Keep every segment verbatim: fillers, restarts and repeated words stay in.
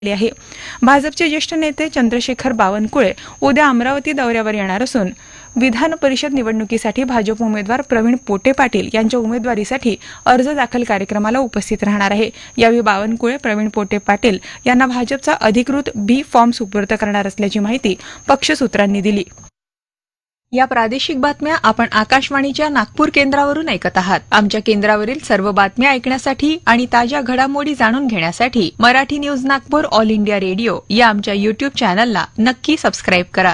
आहे. भाजपचे ज्येष्ठ नेते चंद्रशेखर बावनकुळे उद्या अमरावती दौऱ्यावर येणार असून विधान परिषद निवडणुकीसाठी भाजप उमेदवार प्रवीण पोटे पाटील यांच्या उमेदवारीसाठी अर्ज दाखल कार्यक्रमाला उपस्थित राहणार आहे. यावेळी बावनकुळे प्रवीण पोटे पाटील यांना भाजपचा अधिकृत बी फॉर्म सुपूर्द करणार असल्याची माहिती पक्षसूत्रांनी दिली. या प्रादेशिक बातम्या आपण आकाशवाणीच्या नागपूर केंद्रावरून ऐकत आहात. आमच्या केंद्रावरील सर्व बातम्या ऐकण्यासाठी आणि ताज्या घडामोडी जाणून घेण्यासाठी Marathi news Nagpur all India radio या आमच्या युट्यूब चॅनलला नक्की सबस्क्राईब करा.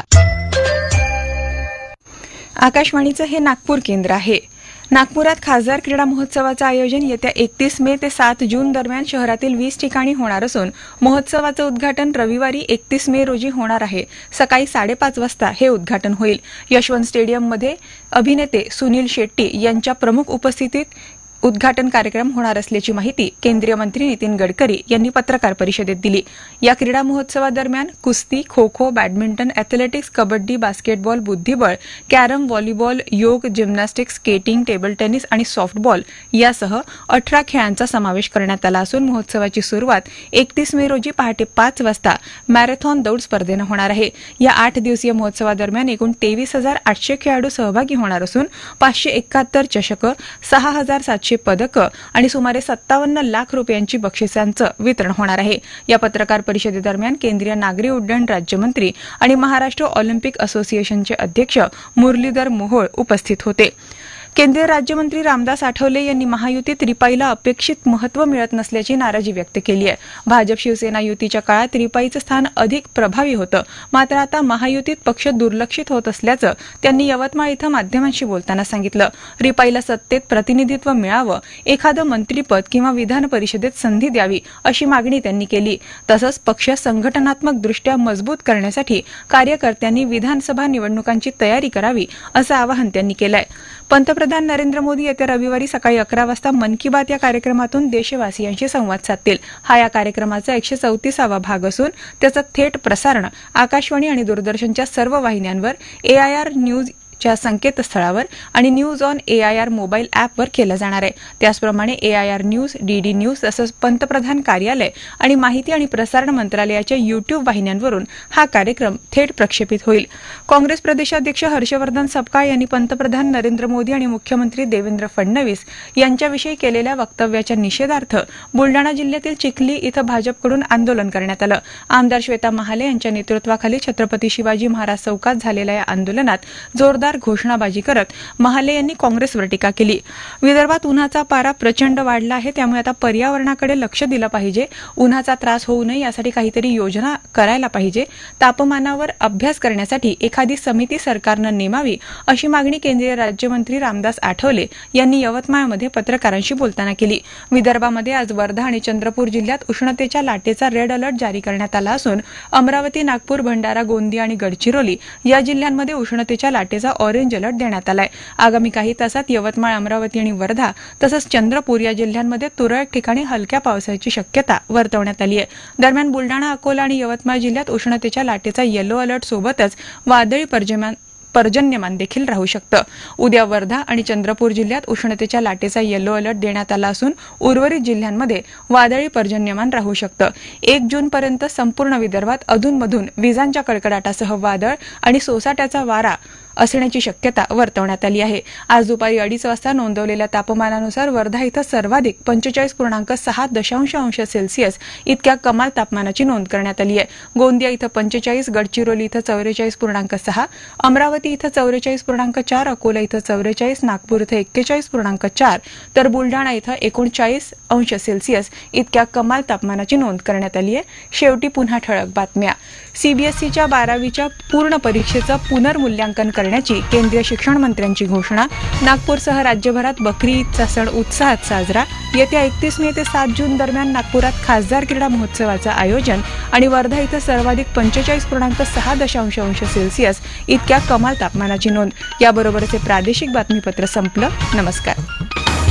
आकाशवाणीचं हे नागपूर केंद्र आहे. नागपुरात खासदार क्रीडा महोत्सवाचं आयोजन येत्या एकतीस मे ते सात जून दरम्यान शहरातील वीस ठिकाणी होणार असून महोत्सवाचं उद्घाटन रविवारी एकतीस मे रोजी होणार आहे. सकाळी साडेपाच वाजता हे उद्घाटन होईल. यशवंत स्टेडियममध्ये अभिनेते सुनील शेट्टी यांच्या प्रमुख उपस्थितीत उद्घाटन कार्यक्रम होणार असल्याची माहिती केंद्रीय मंत्री नितीन गडकरी यांनी पत्रकार परिषदेत दिली. या क्रीडा महोत्सवादरम्यान कुस्ती, kho kho, badminton, athletics, kabaddi, basketball, बुद्धिबळ, कॅरम, व्हॉलीबॉल, योग, जिम्नॅस्टिक्स, स्केटिंग, टेबल टेनिस आणि सॉफ्टबॉल यासह अठरा खेळांचा समावेश करण्यात आला असून महोत्सवाची सुरुवात एकतीस मे रोजी पहाटे पाच वाजता मॅरेथॉन दौड स्पर्धेनं होणार आहे. या आठ दिवसीय महोत्सवादरम्यान एकूण तेवीस हजार आठशे खेळाडू सहभागी होणार असून पाचशे एकाहत्तर चषकं, सहा हजार सातशे पदकं आणि सुमारे सत्तावन्न लाख रुपयांची बक्षिसांचं वितरण होणार आहे. या पत्रकार परिषदेदरम्यान केंद्रीय नागरी उड्डयन राज्यमंत्री आणि महाराष्ट्र ऑलिम्पिक असोसिएशनचे अध्यक्ष मुरलीधर मोहोळ उपस्थित होते. केंद्रीय राज्यमंत्री रामदास आठवले यांनी महायुतीत रिपाईला अपेक्षित महत्त्व मिळत नसल्याची नाराजी व्यक्त केली आहे. भाजप शिवसेना युतीच्या काळात रिपाईचं स्थान अधिक प्रभावी होतं, मात्र आता महायुतीत पक्ष दुर्लक्षित होत असल्याचं त्यांनी यवतमाळ इथं माध्यमांशी बोलताना सांगितलं. रिपाईला सत्तेत प्रतिनिधित्व मिळावं, एखादं मंत्रीपद किंवा विधान परिषदेत संधी द्यावी अशी मागणी त्यांनी केली. तसंच पक्ष संघटनात्मकदृष्ट्या मजबूत करण्यासाठी कार्यकर्त्यांनी विधानसभा निवडणुकांची तयारी करावी असं आवाहन त्यांनी केलंय. पंतप्रधान नरेंद्र मोदी येत्या रविवारी सकाळी अकरा वाजता मन की बात या कार्यक्रमातून देशवासियांशी संवाद साधतील. हा या कार्यक्रमाचा एकशे चौतीसावा भाग असून त्याचं थेट प्रसारण आकाशवाणी आणि दूरदर्शनच्या सर्व वाहिन्यांवर, एआयआर न्यूज च्या संकेतस्थळावर आणि न्यूज ऑन एआयआर मोबाईल ॲपवर केलं जाणार आहे. त्याचप्रमाणे एआयआर न्यूज, डीडी न्यूज तसंच पंतप्रधान कार्यालय आणि माहिती आणि प्रसारण मंत्रालयाच्या युट्यूब वाहिन्यांवरून हा कार्यक्रम थेट प्रक्षेपित होईल. काँग्रेस प्रदेशाध्यक्ष हर्षवर्धन सपकाळ यांनी पंतप्रधान नरेंद्र मोदी आणि मुख्यमंत्री देवेंद्र फडणवीस यांच्याविषयी केलेल्या वक्तव्याच्या निषेधार्थ बुलडाणा जिल्ह्यातील चिखली इथं भाजपकडून आंदोलन करण्यात आलं. आमदार श्वेता महाले यांच्या नेतृत्वाखाली छत्रपती शिवाजी महाराज चौकात झालेल्या या आंदोलनात जोरदार घोषणाबाजी करत महाले यांनी काँग्रेसवर टीका केली. विदर्भात उन्हाचा पारा प्रचंड वाढला आहे, त्यामुळे आता पर्यावरणाकडे लक्ष दिलं पाहिजे. उन्हाचा त्रास होऊ नये यासाठी काहीतरी योजना करायला पाहिजे. तापमानावर अभ्यास करण्यासाठी एखादी समिती सरकारनं नेमावी अशी मागणी केंद्रीय राज्यमंत्री रामदास आठवले यांनी यवतमाळमध्ये पत्रकारांशी बोलताना केली. विदर्भामध्ये आज वर्धा आणि चंद्रपूर जिल्ह्यात उष्णतेच्या लाटेचा रेड अलर्ट जारी करण्यात आला असून अमरावती, नागपूर, भंडारा, गोंदिया आणि गडचिरोली या जिल्ह्यांमध्ये उष्णतेच्या लाटेचा ऑरेंज अलर्ट देण्यात आलाय. आगामी काही तासात यवतमाळ, अमरावती आणि वर्धा तसंच चंद्रपूर या जिल्ह्यांमध्ये तुरळक ठिकाणी हलक्या पावसाची शक्यता वर्तवण्यात आली आहे. दरम्यान बुलडाणा, अकोला आणि यवतमाळ जिल्ह्यात उष्णतेच्या लाटेचा येलो अलर्ट सोबतच वादळी पर्जन्यमान पर्जन्यमान देखील राहू शकतं. उद्या वर्धा आणि चंद्रपूर जिल्ह्यात उष्णतेच्या लाटेचा येलो अलर्ट देण्यात आला असून उर्वरित जिल्ह्यांमध्ये वादळी पर्जन्यमान राहू शकतं. एक जून पर्यंत संपूर्ण विदर्भात अधूनमधून विजांच्या कडकडाटासह वादळ आणि सोसाट्याचा वारा असण्याची शक्यता वर्तवण्यात आली आहे. आज दुपारी अडीच वाजता नोंदवलेल्या तापमानानुसार वर्धा इथं सर्वाधिक पंचेचाळीस पूर्णांक सहा दशांश अंश सेल्सिअस इतक्या कमाल तापमानाची नोंद करण्यात आली आहे. गोंदिया इथं पंचेचाळीस, गडचिरोली इथं चौवेचाळीस पूर्णांक सहा, अमरावती इथं चौवेचाळीस पूर्णांक चार, अकोला इथं चौवेचाळीस, नागपूर इथं एक्केचाळीस पूर्णांक चार तर बुलडाणा इथं एकोणचाळीस अंश सेल्सिअस इतक्या कमाल तापमानाची नोंद करण्यात आली आहे. शेवटी पुन्हा ठळक बातम्या. सीबीएसईच्या बारावीच्या पूर्ण परीक्षेचं पुनर्मूल्यांकन करण्याची केंद्रीय शिक्षण मंत्र्यांची घोषणा. नागपूरसह राज्यभरात बकरी ईदचा सण उत्साहात साजरा. येत्या एकतीस मे ते सात जून दरम्यान नागपुरात खासदार क्रीडा महोत्सवाचं आयोजन आणि वर्धा इथं सर्वाधिक पंचेचाळीस पूर्णांक सहा दशांश अंश सेल्सिअस इतक्या कमाल तापमानाची नोंद. याबरोबरच हे प्रादेशिक बातमीपत्र संपलं. नमस्कार.